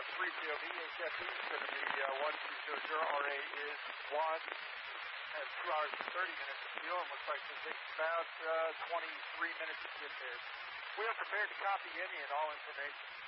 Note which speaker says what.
Speaker 1: pre-field EHF is going to be 1200. RA is 1. Has 2 hours and 30 minutes to fuel, and looks like it takes about 23 minutes to get there. We are prepared to copy any and all information.